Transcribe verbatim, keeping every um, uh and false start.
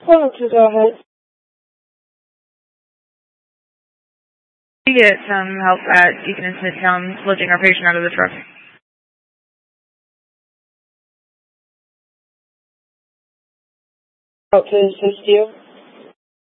Why don't you go ahead? We get some help at Deacon and Smithtown lifting our patient out of the truck. How can I assist you?